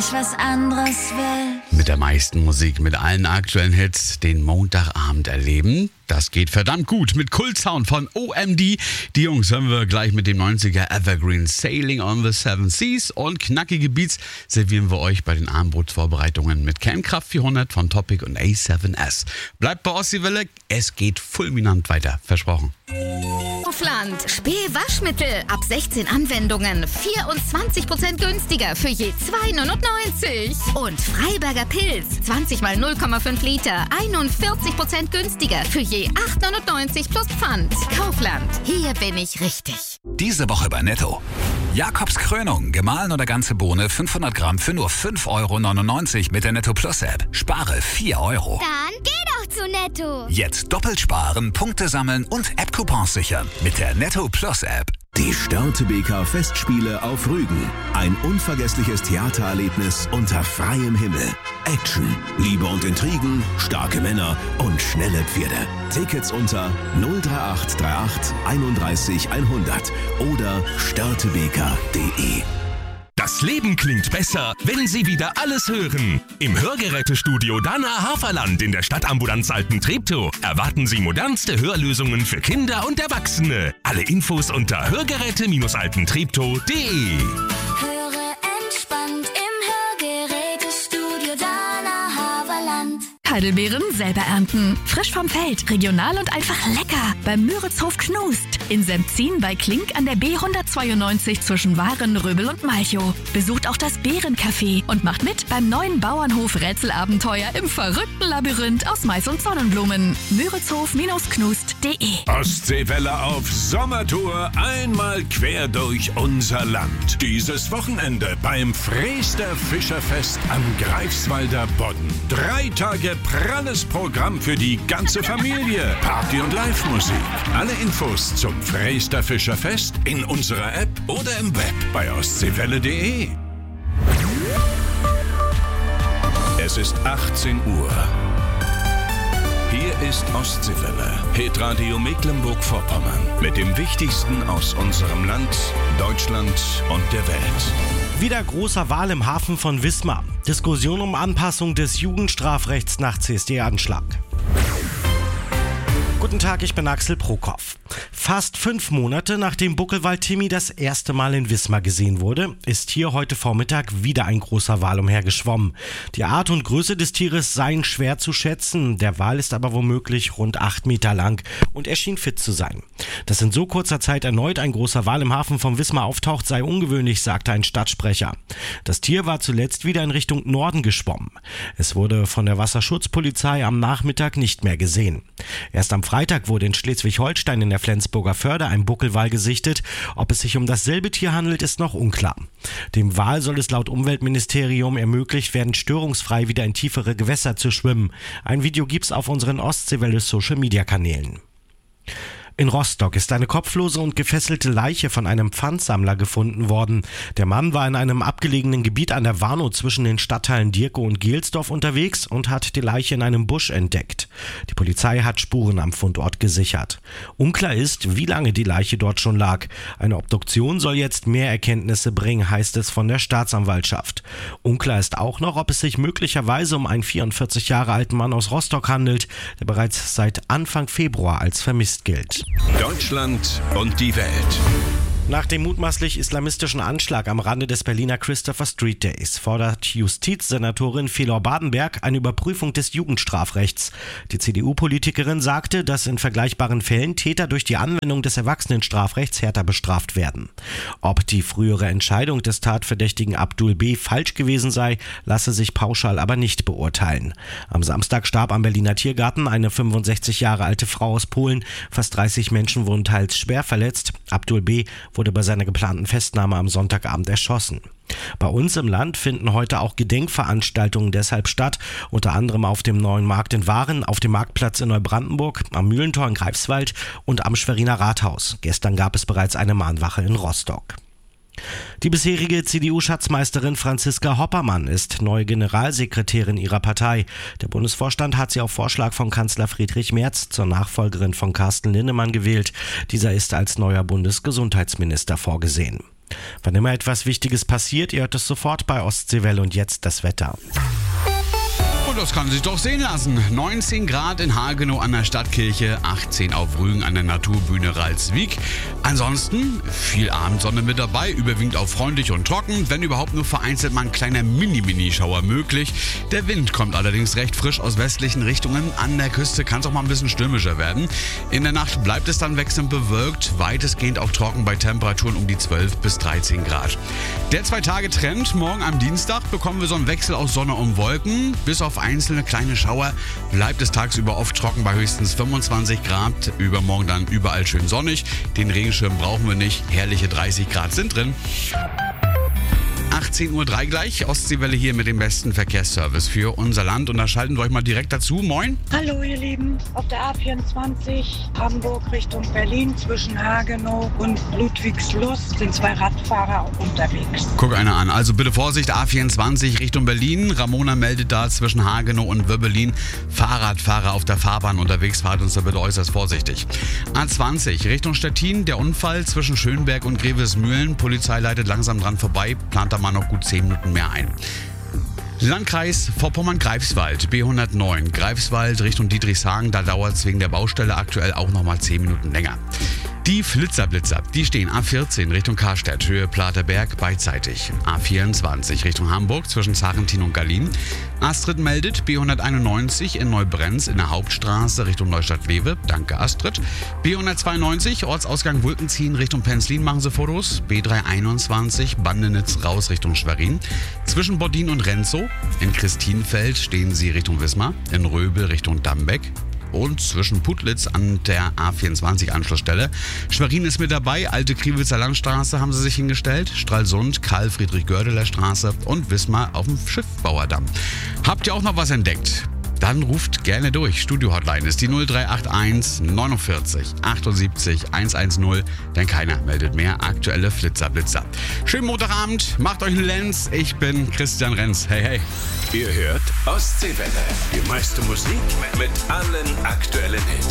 Was anderes will. Mit der meisten Musik, mit allen aktuellen Hits, den Montagabend erleben. Das geht verdammt gut mit Kultsound von OMD. Die Jungs hören wir gleich mit dem 90er Evergreen Sailing on the Seven Seas und knackige Beats servieren wir euch bei den Abendbrotsvorbereitungen mit Kernkraft 400 von Topic und A7S. Bleibt bei Ostseewelle, es geht fulminant weiter, versprochen. Kaufland. Spee-Waschmittel. Ab 16 Anwendungen. 24% günstiger für je 2,99. Und Freiberger Pilz. 20 mal 0,5 Liter. 41% günstiger für je 8,99 plus Pfand. Kaufland. Hier bin ich richtig. Diese Woche bei Netto. Jakobs Krönung. Gemahlen oder ganze Bohne 500 Gramm für nur 5,99 € mit der Netto Plus App. Spare 4 €. Dann geh doch zu Netto. Jetzt doppelt sparen, Punkte sammeln und App-Coupons sichern mit der Netto Plus App. Die Störtebeker Festspiele auf Rügen. Ein unvergessliches Theatererlebnis unter freiem Himmel. Action, Liebe und Intrigen, starke Männer und schnelle Pferde. Tickets unter 03838 31 100 oder störtebeker.de. Das Leben klingt besser, wenn Sie wieder alles hören. Im Hörgerätestudio Dana Haferland in der Stadtambulanz Alten-Treptow erwarten Sie modernste Hörlösungen für Kinder und Erwachsene. Alle Infos unter hörgeräte-altentreptow.de. Höre entspannt im Hörgerätestudio Dana Haferland. Heidelbeeren selber ernten. Frisch vom Feld, regional und einfach lecker. Beim Müritzhof Knust. In Sempzin bei Klink an der B192 zwischen Waren, Röbel und Malchow. Besucht auch das Bärencafé und macht mit beim neuen Bauernhof Rätselabenteuer im verrückten Labyrinth aus Mais und Sonnenblumen. Müritzhof-knust.de. Ostseewelle auf Sommertour, einmal quer durch unser Land. Dieses Wochenende beim Freester Fischerfest am Greifswalder Bodden. 3 Tage pralles Programm für die ganze Familie. Party und Live-Musik. Alle Infos zum Freester Fischerfest in unserer App oder im Web bei ostseewelle.de. Es ist 18 Uhr. Hier ist Ostseewelle, Hitradio Mecklenburg-Vorpommern mit dem Wichtigsten aus unserem Land, Deutschland und der Welt. Wieder großer Wahl im Hafen von Wismar. Diskussion um Anpassung des Jugendstrafrechts nach CSD-Anschlag. Guten Tag, ich bin Axel Prokop. Fast 5 Monate nachdem Buckelwald-Timmy das erste Mal in Wismar gesehen wurde, ist hier heute Vormittag wieder ein großer Wal umhergeschwommen. Die Art und Größe des Tieres seien schwer zu schätzen, der Wal ist aber womöglich rund 8 Meter lang und er schien fit zu sein. Dass in so kurzer Zeit erneut ein großer Wal im Hafen von Wismar auftaucht, sei ungewöhnlich, sagte ein Stadtsprecher. Das Tier war zuletzt wieder in Richtung Norden geschwommen. Es wurde von der Wasserschutzpolizei am Nachmittag nicht mehr gesehen. Erst am Freitag wurde in Schleswig-Holstein in der Flensburger Förde ein Buckelwal gesichtet. Ob es sich um dasselbe Tier handelt, ist noch unklar. Dem Wal soll es laut Umweltministerium ermöglicht werden, störungsfrei wieder in tiefere Gewässer zu schwimmen. Ein Video gibt's auf unseren Ostseewelle-Social-Media-Kanälen. In Rostock ist eine kopflose und gefesselte Leiche von einem Pfandsammler gefunden worden. Der Mann war in einem abgelegenen Gebiet an der Warnow zwischen den Stadtteilen Dierkow und Gelsdorf unterwegs und hat die Leiche in einem Busch entdeckt. Die Polizei hat Spuren am Fundort gesichert. Unklar ist, wie lange die Leiche dort schon lag. Eine Obduktion soll jetzt mehr Erkenntnisse bringen, heißt es von der Staatsanwaltschaft. Unklar ist auch noch, ob es sich möglicherweise um einen 44 Jahre alten Mann aus Rostock handelt, der bereits seit Anfang Februar als vermisst gilt. Deutschland und die Welt. Nach dem mutmaßlich islamistischen Anschlag am Rande des Berliner Christopher Street Days fordert Justizsenatorin Fehlor-Badenberg eine Überprüfung des Jugendstrafrechts. Die CDU-Politikerin sagte, dass in vergleichbaren Fällen Täter durch die Anwendung des Erwachsenenstrafrechts härter bestraft werden. Ob die frühere Entscheidung des Tatverdächtigen Abdul B. falsch gewesen sei, lasse sich pauschal aber nicht beurteilen. Am Samstag starb am Berliner Tiergarten eine 65 Jahre alte Frau aus Polen. Fast 30 Menschen wurden teils schwer verletzt. Abdul B. wurde bei seiner geplanten Festnahme am Sonntagabend erschossen. Bei uns im Land finden heute auch Gedenkveranstaltungen deshalb statt, unter anderem auf dem Neuen Markt in Waren, auf dem Marktplatz in Neubrandenburg, am Mühlentor in Greifswald und am Schweriner Rathaus. Gestern gab es bereits eine Mahnwache in Rostock. Die bisherige CDU-Schatzmeisterin Franziska Hoppermann ist neue Generalsekretärin ihrer Partei. Der Bundesvorstand hat sie auf Vorschlag von Kanzler Friedrich Merz zur Nachfolgerin von Carsten Linnemann gewählt. Dieser ist als neuer Bundesgesundheitsminister vorgesehen. Wann immer etwas Wichtiges passiert, ihr hört es sofort bei Ostseewelle. Und jetzt das Wetter. Und das kann sich doch sehen lassen. 19 Grad in Hagenow an der Stadtkirche, 18 auf Rügen an der Naturbühne Ralswiek. Ansonsten viel Abendsonne mit dabei, überwiegend auch freundlich und trocken, wenn überhaupt nur vereinzelt mal ein kleiner Mini-Schauer möglich. Der Wind kommt allerdings recht frisch aus westlichen Richtungen. An der Küste kann es auch mal ein bisschen stürmischer werden. In der Nacht bleibt es dann wechselnd bewölkt, weitestgehend auch trocken bei Temperaturen um die 12 bis 13 Grad. Der 2-Tage-Trend, morgen am Dienstag bekommen wir so einen Wechsel aus Sonne und Wolken. Bis auf einzelne kleine Schauer bleibt es tagsüber oft trocken bei höchstens 25 Grad. Übermorgen dann überall schön sonnig. Den Regenschirm brauchen wir nicht. Herrliche 30 Grad sind drin. 18:03 Uhr gleich. Ostseewelle hier mit dem besten Verkehrsservice für unser Land. Und da schalten wir euch mal direkt dazu. Moin. Hallo ihr Lieben. Auf der A24 Hamburg Richtung Berlin zwischen Hagenow und Ludwigslust sind 2 Radfahrer unterwegs. Guck einer an. Also bitte Vorsicht, A24 Richtung Berlin. Ramona meldet da zwischen Hagenow und Wöbbelin Fahrradfahrer auf der Fahrbahn unterwegs. Fahrt uns da bitte äußerst vorsichtig. A20 Richtung Stettin. Der Unfall zwischen Schönberg und Grevesmühlen. Polizei leitet langsam dran vorbei. Plant da mal noch gut 10 Minuten mehr ein. Landkreis Vorpommern-Greifswald, B109, Greifswald Richtung Dietrichshagen, da dauert es wegen der Baustelle aktuell auch nochmal 10 Minuten länger. Die Flitzer-Blitzer, die stehen A14 Richtung Karstedt, Höhe Platerberg, beidseitig. A24 Richtung Hamburg zwischen Zarentin und Gallien. Astrid meldet B191 in Neubrenz in der Hauptstraße Richtung Neustadt-Lewe. Danke Astrid. B192 Ortsausgang Wulkenziehen Richtung Penzlin machen sie Fotos. B321 Bandenitz raus Richtung Schwerin. Zwischen Boddin und Renzow. In Christinfeld stehen sie Richtung Wismar. In Röbel Richtung Dambeck. Und zwischen Putlitz an der A24-Anschlussstelle. Schwerin ist mit dabei, Alte Kriwitzer Landstraße haben sie sich hingestellt, Stralsund, Karl-Friedrich-Gördeler-Straße und Wismar auf dem Schiffbauerdamm. Habt ihr auch noch was entdeckt? Dann ruft gerne durch. Studio-Hotline ist die 0381 49 78 110, denn keiner meldet mehr. Aktuelle Flitzer-Blitzer. Schönen Montagabend, macht euch einen Lenz. Ich bin Christian Renz. Hey, hey. Ihr hört Ostseewelle. Die meiste Musik mit allen aktuellen Hits.